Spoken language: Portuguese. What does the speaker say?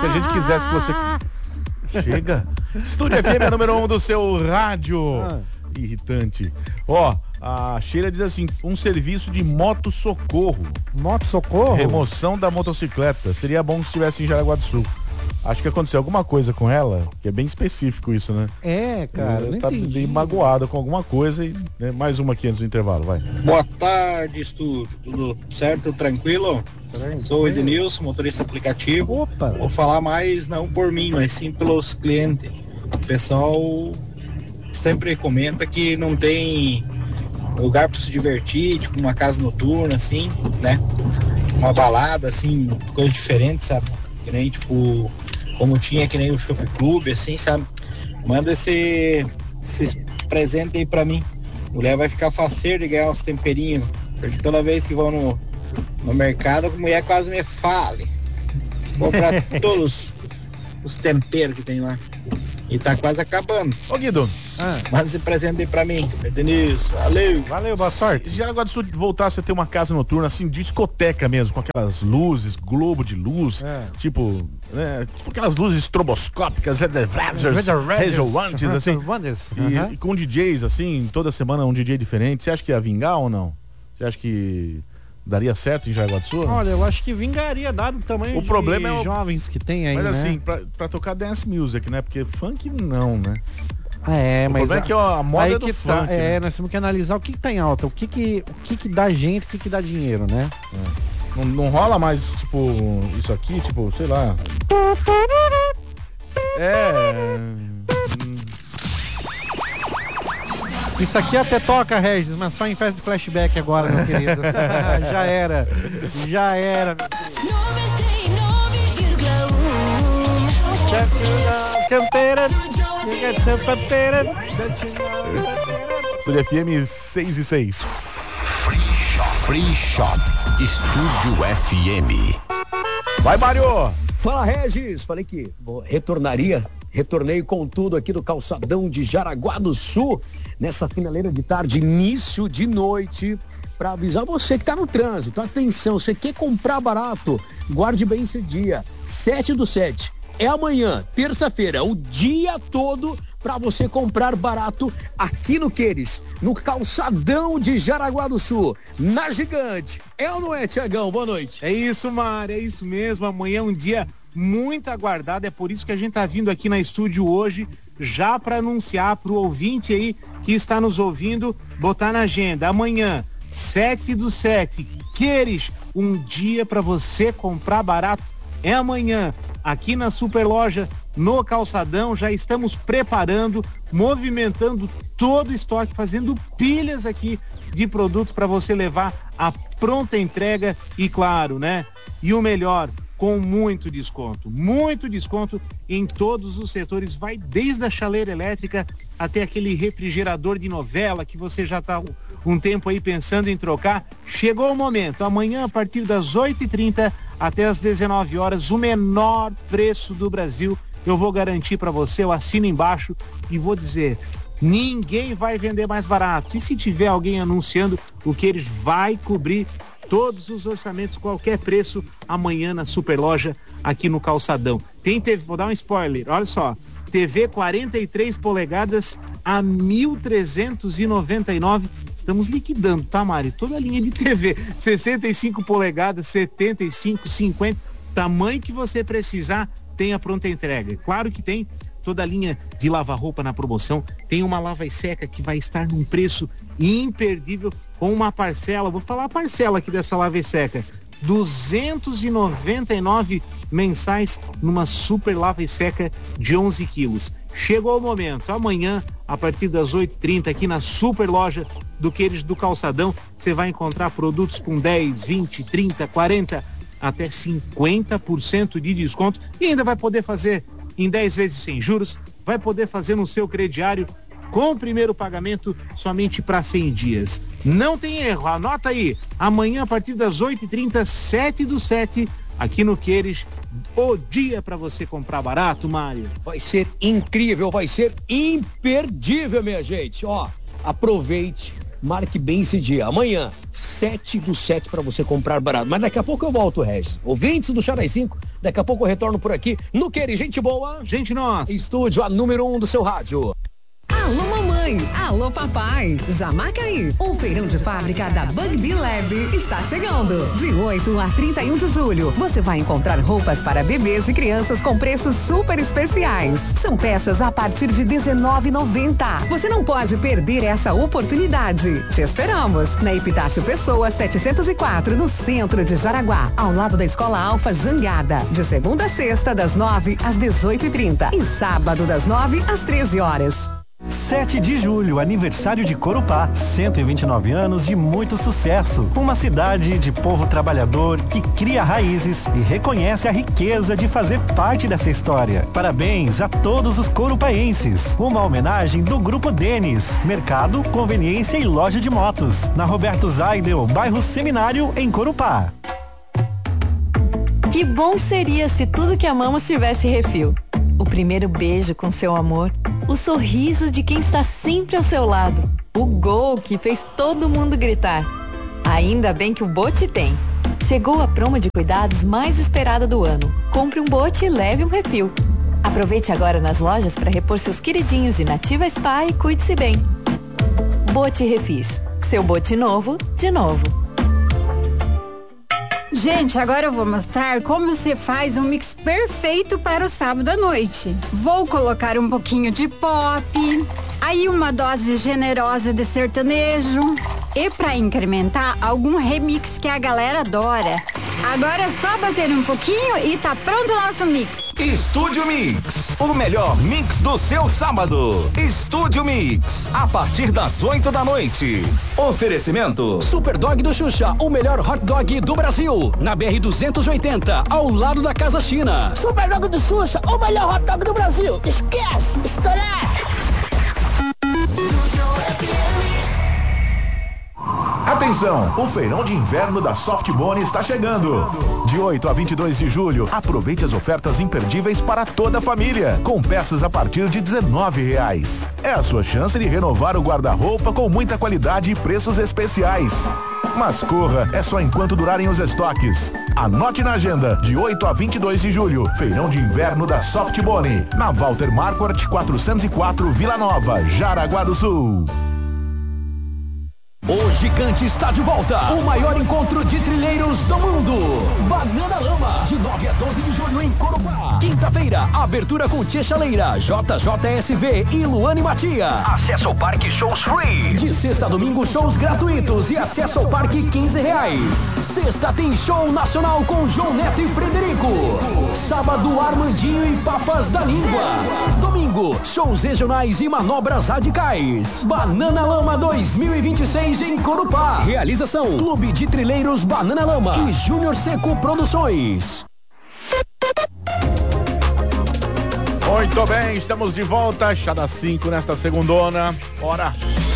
a gente quisesse que você... Chega. Estúdio FM é número 1 do seu rádio. Irritante. Ó, a Sheila diz assim: um serviço de motossocorro. Motossocorro? Remoção da motocicleta. Seria bom se estivesse em Jaraguá do Sul. Acho que aconteceu alguma coisa com ela, que é bem específico isso, né? É, cara, não tá entendi. bem magoada com alguma coisa e né, mais uma aqui antes do intervalo, vai. Boa tarde, estúdio. Tudo certo? Tranquilo? Sou o Edenilson, motorista aplicativo. Opa! Vou falar mais não por mim, mas sim pelos clientes. O pessoal sempre comenta que não tem lugar para se divertir, tipo uma casa noturna, assim, né? Uma balada, assim, coisa diferente, sabe? Que nem, tipo, como tinha, que nem o Shopping Club, assim, sabe? Manda esses presentes aí pra mim. Mulher vai ficar faceira de ganhar uns temperinhos, porque toda vez que vão no mercado, a mulher quase me fale. Comprar todos os temperos que tem lá. E tá quase acabando. Ô Guido, manda esse presente aí pra mim. Denilson, valeu. Valeu, boa sorte. Se Jaraguá do Sul voltasse a ter uma casa noturna, assim, discoteca mesmo, com aquelas luzes, globo de luz, tipo aquelas luzes estroboscópicas, rejoantes, assim, e com DJs, assim, toda semana um DJ diferente, você acha que ia vingar ou não? Você acha que daria certo em Jaraguá do Sul? Olha, eu acho que vingaria, dado o tamanho de problema é jovens que tem aí, mas né? assim, pra tocar dance music, né? Porque funk não, né? É, mas o problema é que a moda é do funk, né? nós temos que analisar o que tá em alta, o que dá gente, o que dá dinheiro, né? Não rola mais, tipo, isso aqui, tipo, sei lá. Isso aqui até toca, Regis, mas só em festa de flashback agora, meu querido. Já era, meu Estúdio FM 6 e 6. Free Shop Estúdio FM. Vai, Mário! Fala, Regis! Falei que retornei com tudo aqui do calçadão de Jaraguá do Sul, nessa finaleira de tarde, início de noite, para avisar você que tá no trânsito. Atenção, você quer comprar barato? Guarde bem esse dia, 7/7. É amanhã, terça-feira, o dia todo para você comprar barato aqui no Queires, no calçadão de Jaraguá do Sul, na Gigante. É ou não é, Tiagão? Boa noite. É isso, Mário, é isso mesmo. Amanhã é um dia muito aguardado, é por isso que a gente tá vindo aqui na estúdio hoje, já para anunciar pro ouvinte aí que está nos ouvindo, botar na agenda. Amanhã, 7/7, Queires, um dia para você comprar barato. É amanhã, aqui na Superloja, no calçadão, já estamos preparando, movimentando todo o estoque, fazendo pilhas aqui de produto para você levar a pronta entrega e claro, né? E o melhor, com muito desconto em todos os setores, vai desde a chaleira elétrica até aquele refrigerador de novela que você já está um tempo aí pensando em trocar. Chegou o momento, amanhã a partir das 8h30 até as 19 horas, o menor preço do Brasil, eu vou garantir para você, eu assino embaixo e vou dizer, ninguém vai vender mais barato. E se tiver alguém anunciando, o Queires vai cobrir todos os orçamentos, qualquer preço, amanhã na Superloja, aqui no calçadão. Tem TV, vou dar um spoiler, olha só, TV 43 polegadas a 1.399, estamos liquidando, tá, Mari? Toda a linha de TV, 65 polegadas, 75, 50, tamanho que você precisar, tem a pronta entrega. Claro que tem toda a linha de lava-roupa na promoção, tem uma lava e seca que vai estar num preço imperdível, com uma parcela, vou falar a parcela aqui dessa lava e seca, 299 mensais numa super lava e seca de 11 quilos. Chegou o momento, amanhã, a partir das 8h30, aqui na Superloja do Queires do Calçadão, você vai encontrar produtos com 10, 20, 30, 40, até 50% de desconto e ainda vai poder fazer em 10 vezes sem juros, vai poder fazer no seu crediário com o primeiro pagamento somente para 100 dias. Não tem erro, anota aí, amanhã a partir das 8h30, 7/7, aqui no Queires, o dia para você comprar barato, Mário. Vai ser incrível, vai ser imperdível, minha gente. Ó, aproveite, Marque bem esse dia. Amanhã, 7/7 para você comprar barato. Mas daqui a pouco eu volto, Regis. Ouvintes do Xarai 5, daqui a pouco eu retorno por aqui no Querer Gente Boa. Gente nossa. Estúdio, a número 1 do seu rádio. Alô mamãe, alô papai, já marca aí. O feirão de fábrica da Bug Lab está chegando. De 8 a 31 de julho, você vai encontrar roupas para bebês e crianças com preços super especiais. São peças a partir de R$19,90. Você não pode perder essa oportunidade. Te esperamos na Epitácio Pessoa 704, no centro de Jaraguá, ao lado da Escola Alfa Jangada. De segunda a sexta, das 9 às 18h30 e sábado das 9 às 13 horas. 7 de julho, aniversário de Corupá, 129 anos de muito sucesso. Uma cidade de povo trabalhador que cria raízes e reconhece a riqueza de fazer parte dessa história. Parabéns a todos os corupaenses. Uma homenagem do Grupo Denis, Mercado, Conveniência e Loja de Motos, na Roberto Zaidel, bairro Seminário, em Corupá. Que bom seria se tudo que amamos tivesse refil. O primeiro beijo com seu amor, o sorriso de quem está sempre ao seu lado, o gol que fez todo mundo gritar. Ainda bem que o Bote tem. Chegou a promo de cuidados mais esperada do ano. Compre um Bote e leve um refil. Aproveite agora nas lojas para repor seus queridinhos de Nativa Spa e cuide-se bem. Bote Refis. Seu bote novo, de novo. Gente, agora eu vou mostrar como você faz um mix perfeito para o sábado à noite. Vou colocar um pouquinho de pop, aí uma dose generosa de sertanejo e para incrementar, algum remix que a galera adora. Agora é só bater um pouquinho e tá pronto o nosso mix. Estúdio Mix, o melhor mix do seu sábado. Estúdio Mix, a partir das 8 da noite. Oferecimento Super Dog do Xuxa, o melhor hot dog do Brasil. Na BR-280, ao lado da Casa China. Super Dog do Xuxa, o melhor hot dog do Brasil. Esquece, estourar. Atenção, o feirão de inverno da Softbone está chegando. De 8 a 22 de julho, aproveite as ofertas imperdíveis para toda a família, com peças a partir de R$19. É a sua chance de renovar o guarda-roupa com muita qualidade e preços especiais. Mas corra, é só enquanto durarem os estoques. Anote na agenda, de 8 a 22 de julho, feirão de inverno da Softbone, na Walter Marquardt 404, Vila Nova, Jaraguá do Sul. O Gigante está de volta. O maior encontro de trilheiros do mundo. Banana Lama, de 9 a 12 de julho em Corupá. Quinta-feira, abertura com Tia Chaleira, JJSV e Luane Matia. Acesso ao parque shows free. De sexta a domingo, shows gratuitos e acesso ao parque R$15. Sexta tem show nacional com João Neto e Frederico. Sábado, Armandinho e Papas da Língua. Domingo, shows regionais e manobras radicais. Banana Lama 2026 em Corupá. Realização Clube de Trilheiros Banana Lama e Júnior Seco Produções. Muito bem, estamos de volta, Xada 5 nesta segundona. Hora